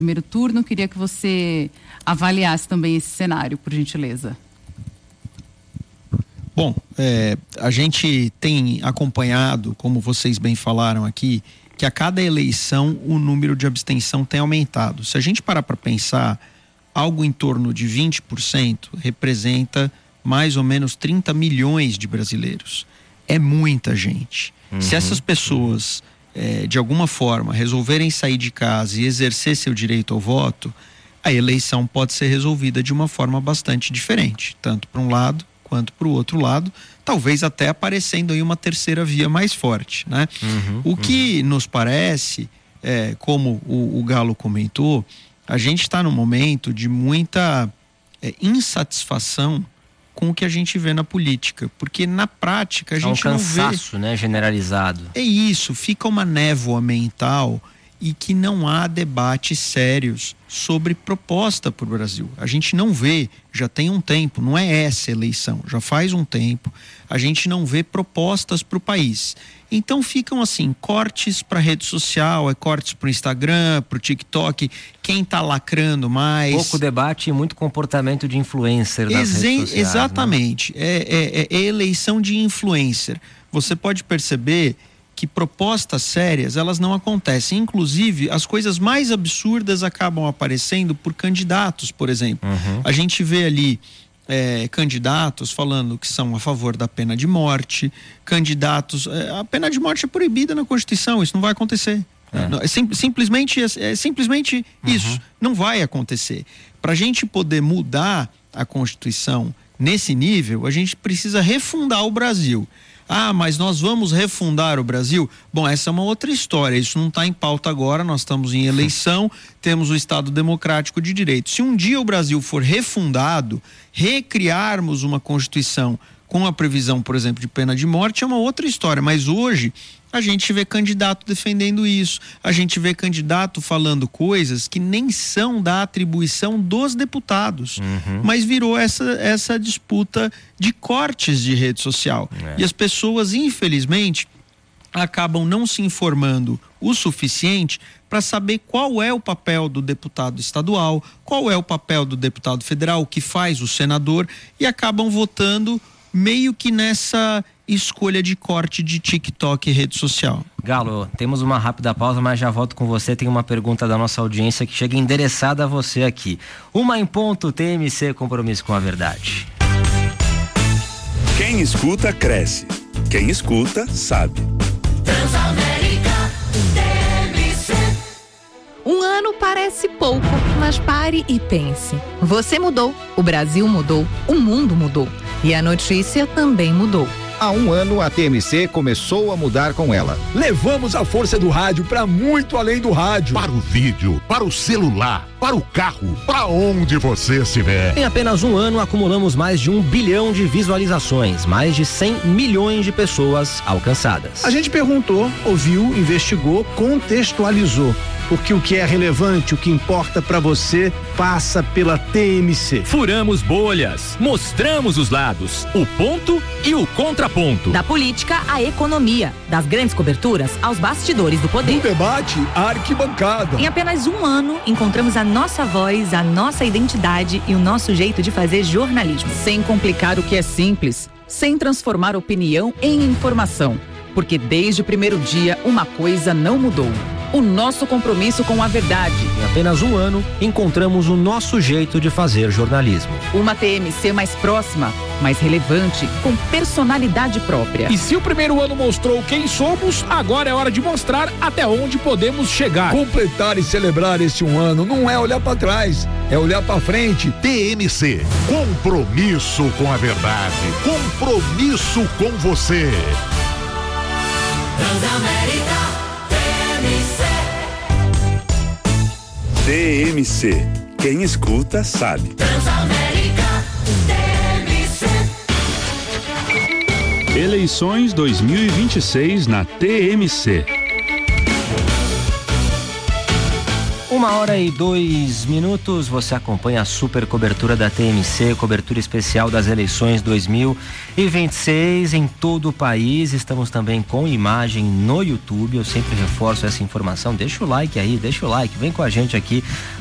primeiro turno. Queria que você avaliasse também esse cenário, por gentileza. Bom, a gente tem acompanhado, como vocês bem falaram aqui, que a cada eleição o número de abstenção tem aumentado. Se a gente parar para pensar, algo em torno de 20% representa mais ou menos 30 milhões de brasileiros. É muita gente. Se essas pessoas, de alguma forma, resolverem sair de casa e exercer seu direito ao voto, a eleição pode ser resolvida de uma forma bastante diferente, tanto para um lado quanto para o outro lado, talvez até aparecendo aí uma terceira via mais forte, né? O que nos parece, como o Galo comentou, a gente está num momento de muita insatisfação com o que a gente vê na política, porque na prática a gente não vê... É um cansaço, né, generalizado. É isso, fica uma névoa mental e que não há debates sérios sobre proposta para o Brasil. A gente não vê, já tem um tempo, não é essa eleição, já faz um tempo, a gente não vê propostas para o país. Então ficam assim, cortes para rede social, cortes para o Instagram, para o TikTok, quem está lacrando mais. Pouco debate e muito comportamento de influencer nas redes sociais. Exatamente, né? É eleição de influencer. Você pode perceber que propostas sérias, elas não acontecem. Inclusive, as coisas mais absurdas acabam aparecendo por candidatos, por exemplo. A gente vê ali candidatos falando que são a favor da pena de morte, candidatos... a pena de morte é proibida na Constituição, isso não vai acontecer. Simplesmente isso, não vai acontecer. Para a gente poder mudar a Constituição nesse nível, a gente precisa refundar o Brasil. Ah, mas nós vamos refundar o Brasil? Bom, essa é uma outra história, isso não está em pauta agora, nós estamos em eleição, temos o Estado Democrático de Direito. Se um dia o Brasil for refundado, recriarmos uma Constituição com a previsão, por exemplo, de pena de morte, é uma outra história, mas hoje a gente vê candidato defendendo isso, a gente vê candidato falando coisas que nem são da atribuição dos deputados, mas virou essa disputa de cortes de rede social. E as pessoas, infelizmente, acabam não se informando o suficiente para saber qual é o papel do deputado estadual, qual é o papel do deputado federal, o que faz o senador, e acabam votando meio que nessa escolha de corte de TikTok e rede social. Galo, temos uma rápida pausa, mas já volto com você. Tem uma pergunta da nossa audiência que chega endereçada a você aqui. 1:00 TMC, compromisso com a verdade. Quem escuta, cresce. Quem escuta, sabe. Transamérica TMC. Um ano parece pouco, mas pare e pense. Você mudou, o Brasil mudou, o mundo mudou. E a notícia também mudou. Há um ano, a TMC começou a mudar com ela. Levamos a força do rádio para muito além do rádio. Para o vídeo, para o celular, para o carro, para onde você estiver. Em apenas um ano, acumulamos mais de 1 bilhão de visualizações, mais de 100 milhões de pessoas alcançadas. A gente perguntou, ouviu, investigou, contextualizou. Porque o que é relevante, o que importa para você, passa pela TMC. Furamos bolhas, mostramos os lados, o ponto e o contraponto. Da política à economia, das grandes coberturas aos bastidores do poder. Do debate à arquibancada. Em apenas um ano, encontramos a nossa voz, a nossa identidade e o nosso jeito de fazer jornalismo. Sem complicar o que é simples, sem transformar opinião em informação. Porque desde o primeiro dia, uma coisa não mudou. O nosso compromisso com a verdade. Em apenas um ano, encontramos o nosso jeito de fazer jornalismo. Uma TMC mais próxima, mais relevante, com personalidade própria. E se o primeiro ano mostrou quem somos, agora é hora de mostrar até onde podemos chegar. Completar e celebrar esse um ano não é olhar para trás, é olhar para frente. TMC, compromisso com a verdade, compromisso com você. Transamérica TMC. Quem escuta, sabe. Transamérica TMC. Eleições 2026 na TMC. 1h02, você acompanha a super cobertura da TMC, cobertura especial das eleições 2026 em todo o país. Estamos também com imagem no YouTube, eu sempre reforço essa informação. Deixa o like aí, vem com a gente aqui